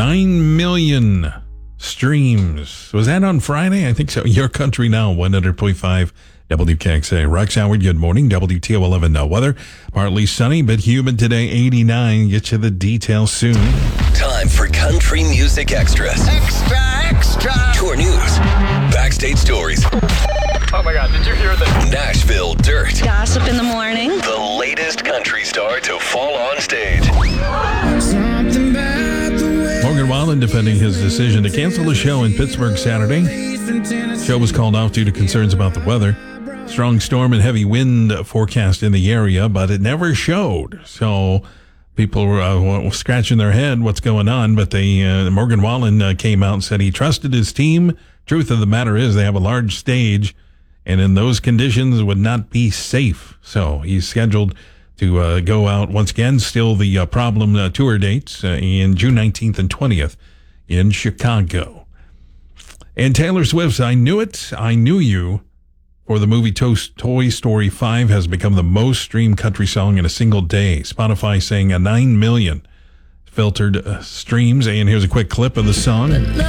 9 million streams. Was that on Friday? I think so. Your Country Now, 100.5 WKXA. Rex Howard, good morning. WTO 11 weather. Partly sunny, but humid today, 89. Get you the details soon. Time for Country Music Extras. Extra, extra. Tour news. Backstage stories. Oh my God, did you hear that? Nashville Dirt. Gossip in the morning. The latest country star to fall on stage. Morgan Wallen defending his decision to cancel the show in Pittsburgh Saturday. The show was called off due to concerns about the weather. Strong storm and heavy wind forecast in the area, but it never showed. So people were scratching their head, what's going on? But Morgan Wallen came out and said he trusted his team. Truth of the matter is they have a large stage, and in those conditions would not be safe. So he's scheduled to go out once again. Still the problem tour dates in June 19th and 20th in Chicago. And Taylor Swift's I Knew It, I Knew You for the movie Toy Story 5 has become the most streamed country song in a single day. Spotify saying 9 million filtered streams. And here's a quick clip of the song.